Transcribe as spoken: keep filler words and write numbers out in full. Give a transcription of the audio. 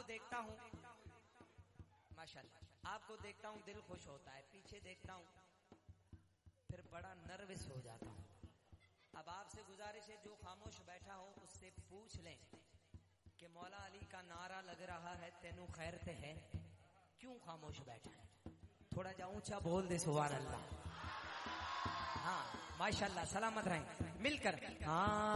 आपको देखता हूँ माशाल्लाह, आपको देखता हूँ दिल खुश होता है, पीछे देखता हूँ फिर बड़ा नर्वस हो जाता हूँ। अब आपसे गुजारिश है जो खामोश बैठा हो उससे पूछ लें कि मौला अली का नारा लग रहा है तेनू खैर ते है, क्यों खामोश बैठा है? थोड़ा जा ऊंचा बोल दे सुभान अल्लाह। हाँ माशाल्लाह, सलामत रहें मिलकर। हाँ